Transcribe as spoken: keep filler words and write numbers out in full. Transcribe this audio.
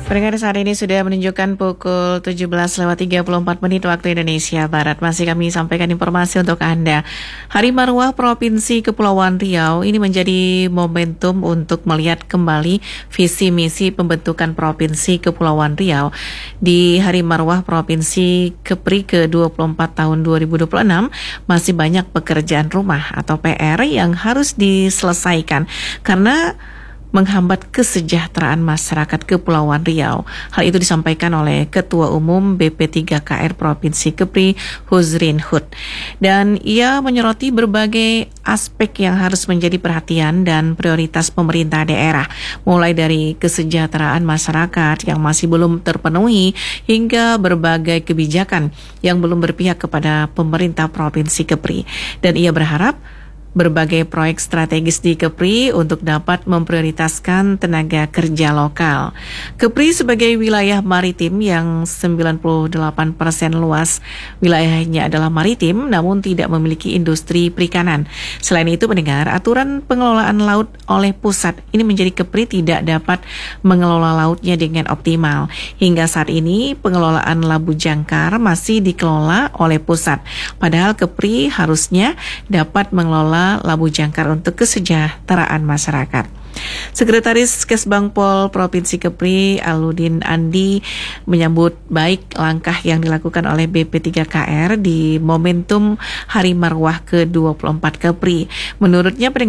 Pendengar, saat ini sudah menunjukkan pukul tujuh belas lewat tiga puluh empat menit waktu Indonesia Barat. Masih kami sampaikan informasi untuk Anda. Hari Marwah Provinsi Kepulauan Riau ini menjadi momentum untuk melihat kembali visi misi pembentukan Provinsi Kepulauan Riau. Di Hari Marwah Provinsi Kepri ke dua puluh empat tahun dua ribu dua puluh enam, masih banyak pekerjaan rumah atau P R yang harus diselesaikan karena menghambat kesejahteraan masyarakat Kepulauan Riau. Hal itu disampaikan oleh Ketua Umum B P tiga K R Provinsi Kepri, Huzrin Hud. Dan ia menyoroti berbagai aspek yang harus menjadi perhatian dan prioritas pemerintah daerah, mulai dari kesejahteraan masyarakat yang masih belum terpenuhi hingga berbagai kebijakan yang belum berpihak kepada pemerintah Provinsi Kepri. Dan ia berharap berbagai proyek strategis di Kepri untuk dapat memprioritaskan tenaga kerja lokal. Kepri sebagai wilayah maritim yang sembilan puluh delapan persen luas wilayahnya adalah maritim namun tidak memiliki industri perikanan. Selain itu, mendengar aturan pengelolaan laut oleh pusat ini menjadi Kepri tidak dapat mengelola lautnya dengan optimal. Hingga saat ini pengelolaan Labu Jangkar masih dikelola oleh pusat. Padahal Kepri harusnya dapat mengelola Labu Jangkar untuk kesejahteraan masyarakat. Sekretaris Kesbangpol Provinsi Kepri, Aludin Andi, menyambut baik langkah yang dilakukan oleh B P tiga K R di momentum Hari Marwah ke dua puluh empat Kepri. Menurutnya,